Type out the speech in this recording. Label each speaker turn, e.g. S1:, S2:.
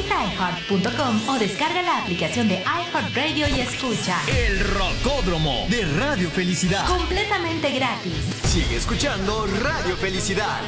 S1: Visita iHeart.com o descarga la aplicación de iHeartRadio y escucha
S2: El Rocódromo de Radio Felicidad.
S1: completamente gratis.
S3: Sigue escuchando Radio Felicidad.